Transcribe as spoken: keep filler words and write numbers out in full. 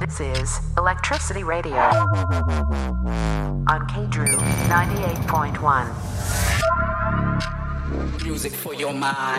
This is Electricity Radio on K D R U ninety-eight point one. Music for your mind.